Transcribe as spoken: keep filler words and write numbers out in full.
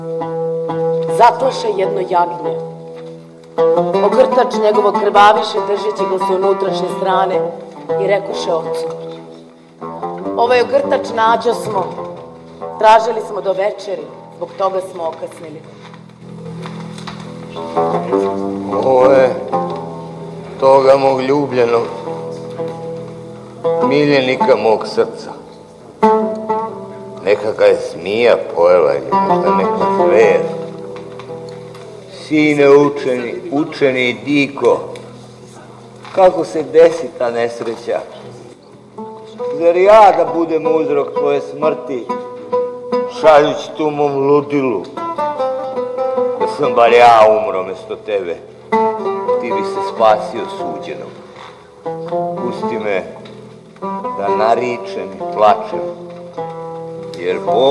Zaplaše jedno jagnje. Ogrtač njegovo krvaviše držeći ga sa unutrašnje strane i rekoše ocu: ovaj ogrtač nađo smo, tražili smo do večeri, zbog toga smo okasnili. Ovo je toga mog ljubljenog, miljenika mog srca. Neka ga je zmija pojela ili možda neka zver. Sine učeni, učeni Diko, kako se desi ta nesreća? Zar ja da budem uzrok tvoje smrti, šaljući tu mom ludilu? Da sam bar ja umro mesto tebe, ti bi se spasio suđenom. Pusti me da naričem i plačem, jer Bog